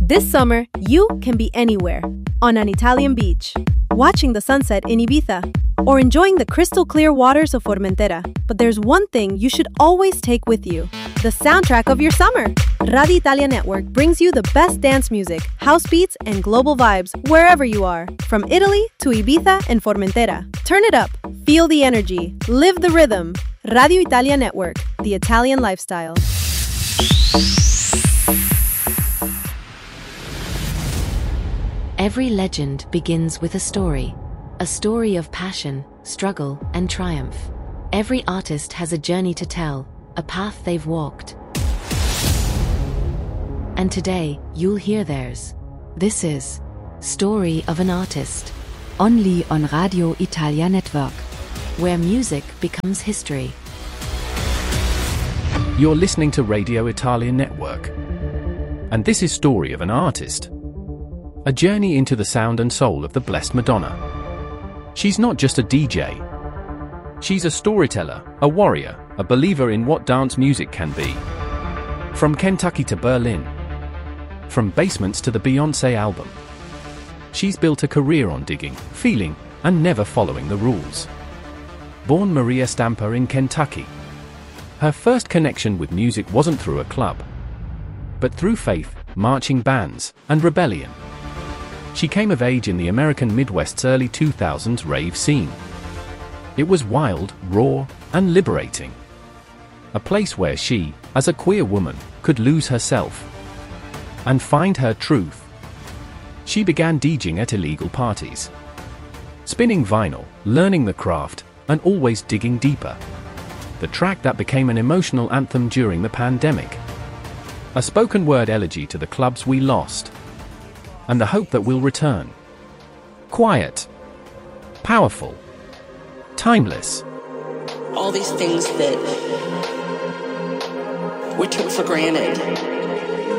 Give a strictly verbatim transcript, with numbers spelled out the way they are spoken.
This summer, you can be anywhere. On an Italian beach, watching the sunset in Ibiza, or enjoying the crystal clear waters of Formentera. But there's one thing you should always take with you: the soundtrack of your summer. Radio Italia Network brings you the best dance music, house beats, and global vibes wherever you are. From Italy to Ibiza and Formentera. Turn it up, feel the energy, live the rhythm. Radio Italia Network, the Italian lifestyle. Every legend begins with a story. A story of passion, struggle, and triumph. Every artist has a journey to tell, a path they've walked. And today, you'll hear theirs. This is Story of an Artist. Only on Radio Italia Network, where music becomes history. You're listening to Radio Italia Network. And this is Story of an Artist. A journey into the sound and soul of the Blessed Madonna. She's not just a D J. She's a storyteller, a warrior, a believer in what dance music can be. From Kentucky to Berlin. From basements to the Beyoncé album. She's built a career on digging, feeling, and never following the rules. Born Maria Stamper in Kentucky. Her first connection with music wasn't through a club, but through faith, marching bands, and rebellion. She came of age in the American Midwest's early two thousands rave scene. It was wild, raw, and liberating. A place where she, as a queer woman, could lose herself and find her truth. She began DJing at illegal parties, spinning vinyl, learning the craft, and always digging deeper. The track that became an emotional anthem during the pandemic. A spoken word elegy to the clubs we lost, and the hope that will return. Quiet, powerful, timeless. All these things that we took for granted